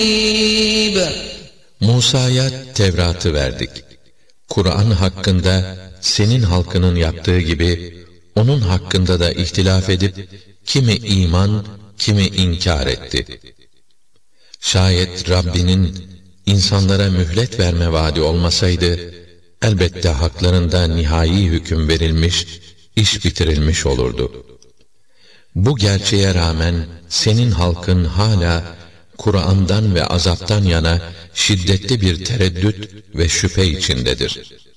Musa'ya Tevrat'ı verdik. Kur'an hakkında senin halkının yaptığı gibi onun hakkında da ihtilaf edip kimi iman, kimi inkar etti. Şayet Rabbinin insanlara mühlet verme vaadi olmasaydı, elbette haklarında nihai hüküm verilmiş, iş bitirilmiş olurdu. Bu gerçeğe rağmen senin halkın hala Kur'an'dan ve azaptan yana şiddetli bir tereddüt ve şüphe içindedir.